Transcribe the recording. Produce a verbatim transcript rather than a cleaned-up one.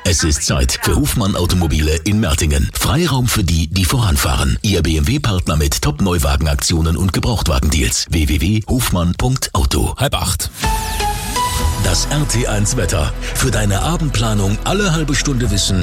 Es ist Zeit für Hofmann Automobile in Mertingen. Freiraum für die, die voranfahren. Ihr B M W-Partner mit Top-Neuwagenaktionen und Gebrauchtwagendeals. w w w punkt hofmann punkt auto. Halb acht. Das R T eins Wetter. Für deine Abendplanung alle halbe Stunde wissen,